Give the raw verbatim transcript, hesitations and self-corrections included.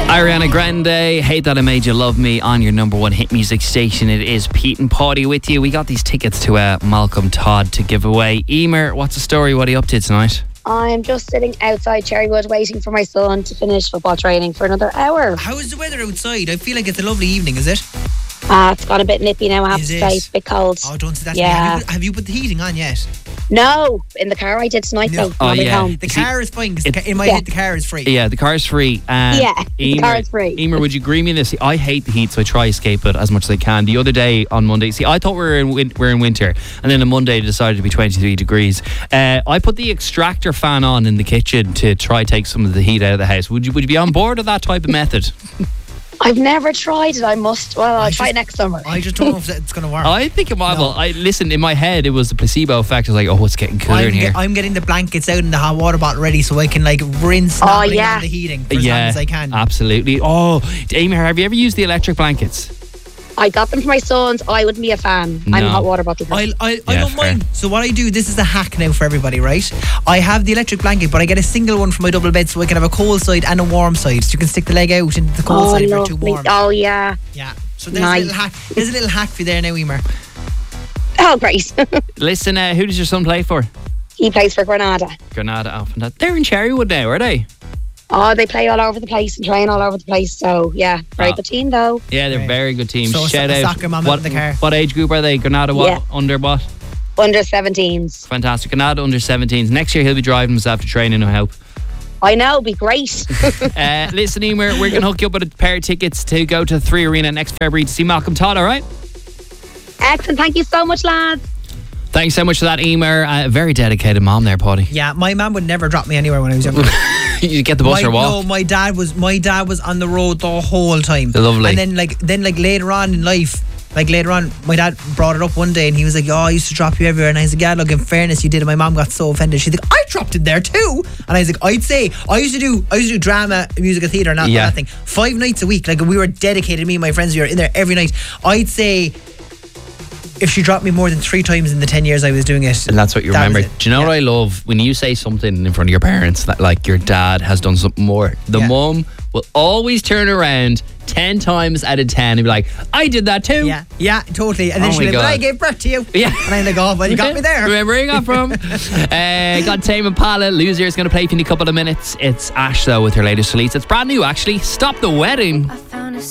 Ariana Grande, Hate That I Made You Love Me on your number one hit music station. It is Pete and Paddy with you. We got these tickets to uh, Malcolm Todd to give away. Emer, what's the story? What are you up to tonight? I'm just sitting outside Cherrywood waiting for my son to finish football training for another hour. How is the weather outside? I feel like it's a lovely evening, is it? Ah, uh, it's gone a bit nippy now, I have is to it? say. It's a bit cold. Oh, don't say that. Yeah. Have you, put, have you put the heating on yet? No, in the car I did tonight No. though. Oh, on the way yeah. home. The car is fine, because in my yeah. head the car is free. Yeah, the car's free. Um, Yeah, the car is free. Emer, would you agree with me this? I hate the heat, so I try to escape it as much as I can. The other day on Monday, see, I thought we were in win- we we're in winter, and then on Monday it decided to be twenty-three degrees. Uh, I put the extractor fan on in the kitchen to try take some of the heat out of the house. Would you would you be on board with that type of method? I've never tried it. I must. Well, I'll I try just- it next summer. I just don't know if it's going to work. I think it might. No. Well, I listen. In my head, it was the placebo effect. I was like, "Oh, it's getting cooler I'm, in here." get, I'm getting the blankets out in the hot water bottle ready so I can like rinse Oh, not putting yeah. on the heating for as yeah, long as I can. absolutely. Oh, Emer, have you ever used the electric blankets? I got them for my sons. I wouldn't be a fan. I'm a No. hot water bottle person. I, I, I Yeah, don't fair. mind. So what I do, this is a hack now for everybody, right? I have the electric blanket, but I get a single one for my double bed so I can have a cold side and a warm side. So you can stick the leg out into the cold Oh, side if you're too lovely. warm. Oh, yeah. Yeah. So there's Nice. a little hack. There's a little hack for you there now, Emer. Oh, great. Listen, uh, who does your son play for? He plays for Granada. Granada. Oh, fantastic. They're in Cherrywood now, are they? Oh, they play all over the place and train all over the place. So, yeah, very Ah. good team, though. Yeah, they're a Right. very good team. So, Shout a out. soccer mama what, in the car. what age group are they? Granada, what? Yeah. Under what? Under seventeens. Fantastic. Granada under seventeens. Next year he'll be driving himself to training, I hope. I know, it'd be great. Uh, listen, Emer, we're going to hook you up with a pair of tickets to go to the Three Arena next February to see Malcolm Todd, all right? Excellent. Thank you so much, lads. Thanks so much for that, Emer. Uh, very dedicated mom there, Paddy. Yeah, my mum would never drop me anywhere when I was younger. You get the bus my, or walk? No, my dad was my dad was on the road the whole time. Lovely. And then like then like later on in life, like later on, my dad brought it up one day and he was like, "Oh, I used to drop you everywhere." And I was like, "Yeah, look, in fairness, you did." And my mom got so offended. She's like, "I dropped it there too." And I was like, "I'd say I used to do I used to do drama, musical theatre, and that, Yeah. that thing five nights a week. Like we were dedicated. Me and my friends, we were in there every night. I'd say." If she dropped me more than three times in the ten years I was doing it, And that's what you that was remember. it. Do you know Yeah. what I love? When you say something in front of your parents that like your dad has done something more, the Yeah. mum will always turn around ten times out of ten and be like, I did that too. Yeah, yeah, totally. And then Oh she'd my be like, God. "I gave birth to you." Yeah. And I'm like, "Oh, well, you got me there." Remember where you got from? uh, got Tame Impala. Loser is going to play for you in a couple of minutes. It's Ash, though, with her latest release. It's brand new, actually. Stop the Wedding. I found